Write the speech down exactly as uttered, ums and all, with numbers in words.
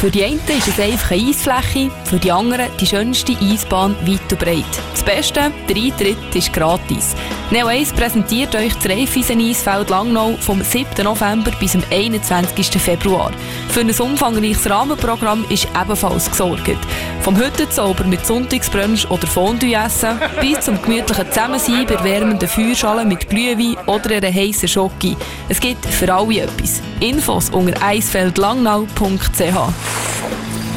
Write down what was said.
Für die einen ist es einfach eine Eisfläche, für die anderen die schönste Eisbahn weit und breit. Das Beste, der Eintritt ist gratis. Neo eins präsentiert euch das Raiffeisen-Eisfeld Langnau vom siebten November bis zum einundzwanzigsten Februar. Für ein umfangreiches Rahmenprogramm ist ebenfalls gesorgt. Vom Hüttenzauber mit Sonntagsbrunch oder Fondue essen bis zum gemütlichen Zusammensein bei wärmenden Feuerschalen mit Glühwein oder einer heissen Schoki. Es gibt für alle etwas. Infos unter eisfeldlangnau punkt c h.